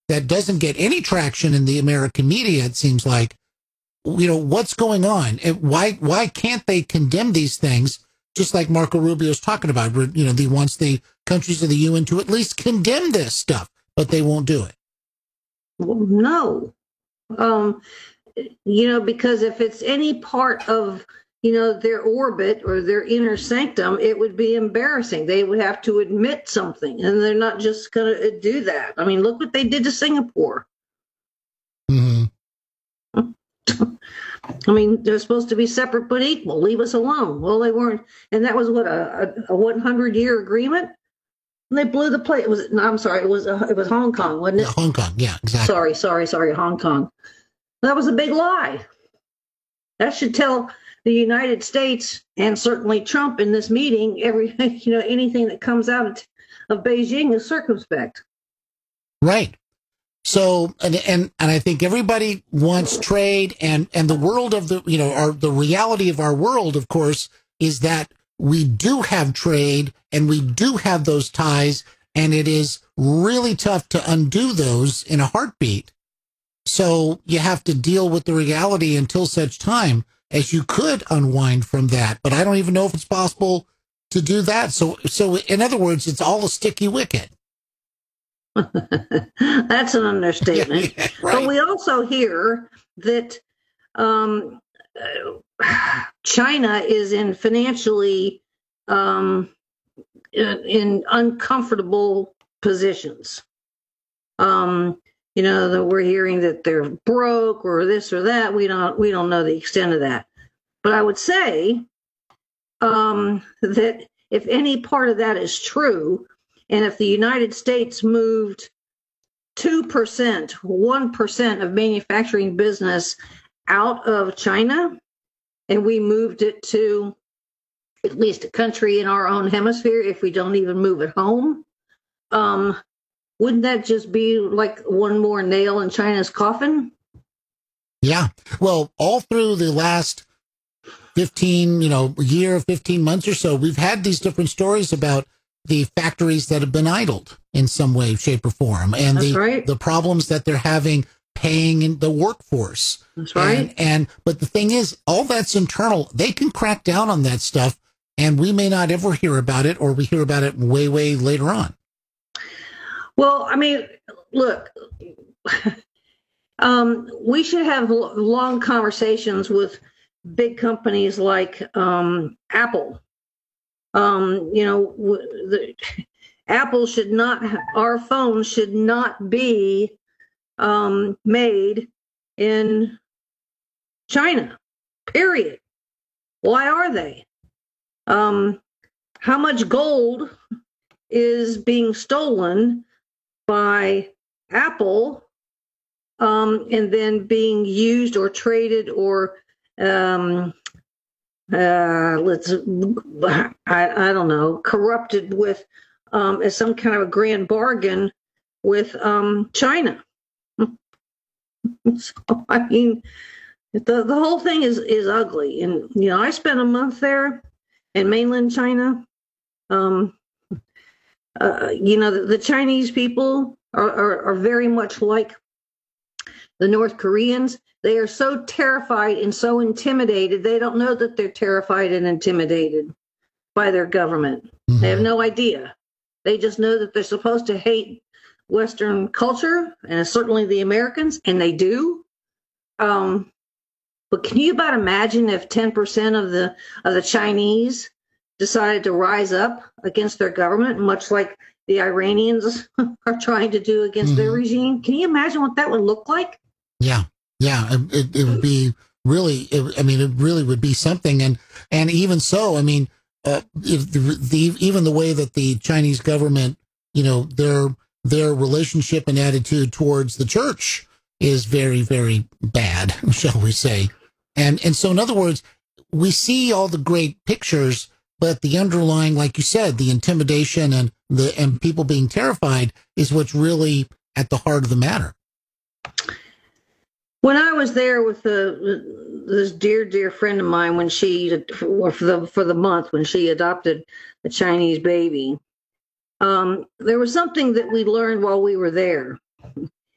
that doesn't get any traction in the American media, it seems like. What's going on? And why can't they condemn these things, just like Marco Rubio's talking about? He wants the countries of the UN to at least condemn this stuff, but they won't do it. Well, no. Because if it's any part of, their orbit or their inner sanctum, it would be embarrassing. They would have to admit something, and they're not just going to do that. I mean, look what they did to Singapore. Mm-hmm. I mean, they're supposed to be separate but equal. Leave us alone. Well, they weren't. And that was a 100-year agreement. And they blew the plate. It was Hong Kong, wasn't it? Yeah, Hong Kong. Yeah, exactly. Sorry, Hong Kong. That was a big lie. That should tell the United States and certainly Trump in this meeting, anything that comes out of Beijing is circumspect. Right. So, and I think everybody wants trade, and the world of the reality of our world, of course, is that we do have trade and we do have those ties, and it is really tough to undo those in a heartbeat. So you have to deal with the reality until such time as you could unwind from that. But I don't even know if it's possible to do that. So in other words, it's all a sticky wicket. That's an understatement. Yeah, right. But we also hear that China is in financially in uncomfortable positions. That we're hearing that they're broke or this or that. We don't know the extent of that. But I would say that if any part of that is true, and if the United States moved 2%, 1% of manufacturing business out of China, and we moved it to at least a country in our own hemisphere, if we don't even move it home, wouldn't that just be like one more nail in China's coffin? Yeah. Well, all through the last 15 months or so, we've had these different stories about the factories that have been idled in some way, shape, or form, and the problems that they're having paying the workforce. That's right. But the thing is, all that's internal. They can crack down on that stuff, and we may not ever hear about it, or we hear about it way, way later on. Well, I mean, look, we should have long conversations with big companies like Apple. Apple should not, our phones should not be made in China, period. Why are they? How much gold is being stolen by Apple and then being used or traded or I don't know, corrupted with as some kind of a grand bargain with China. So, I mean, the whole thing is ugly. And, I spent a month there in mainland China. The Chinese people are very much like the North Koreans. They are so terrified and so intimidated. They don't know that they're terrified and intimidated by their government. Mm-hmm. They have no idea. They just know that they're supposed to hate Western culture, and certainly the Americans, and they do. But can you about imagine if 10% of the Chinese decided to rise up against their government, much like the Iranians are trying to do against their regime? Can you imagine what that would look like? Yeah. It would be really, it really would be something. And even so, even the way that the Chinese government, their relationship and attitude towards the church is very, very bad, shall we say. And so, in other words, we see all the great pictures, but the underlying, like you said, the intimidation and people being terrified is what's really at the heart of the matter. When I was there with this dear friend of mine, when she, for the month when she adopted a Chinese baby, there was something that we learned while we were there.